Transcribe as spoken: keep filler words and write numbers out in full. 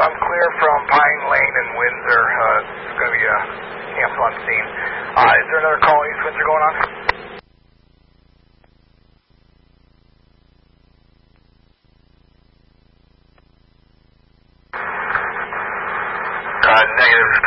I'm clear from Pine Lane and Windsor. Uh, it's going to be a cancel on scene. Uh, is there another call East Windsor going on? Uh, negative.